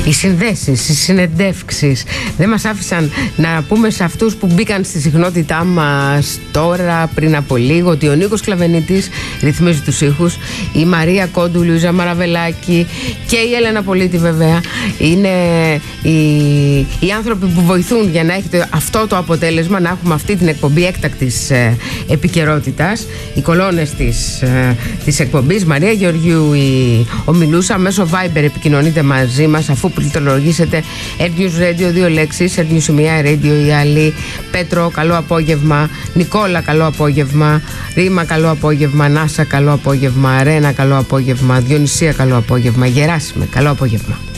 οι συνδέσεις, οι συνεντεύξεις δεν μας άφησαν να πούμε σε αυτούς που μπήκαν στη συχνότητά μας τώρα, πριν από λίγο, ότι ο Νίκος Κλαβενίτης ρυθμίζει τους ήχους, η Μαρία Κόντου, η Λουίζα Μαραβελάκη και η Έλενα Πολίτη βέβαια είναι οι άνθρωποι που βοηθούν για να έχετε αυτό το αποτέλεσμα, να έχουμε αυτή την εκπομπή έκτακτης επικαιρότητας. Οι κολόνες της εκπομπής, Μαρία Γεωργίου, ο Μιλούσα, μέσω Viber επικοινωνείτε μαζί μας, αφού πληκτρολογήσετε Air Radio, 2 λέξεις, Air News, μία Radio, η άλλη. Πέτρο, καλό απόγευμα. Νικόλα, καλό απόγευμα. Ρίμα, καλό απόγευμα. Νάσα, καλό απόγευμα. Ρένα, καλό απόγευμα. Διονυσία, καλό απόγευμα. Γεράσιμε, καλό απόγευμα.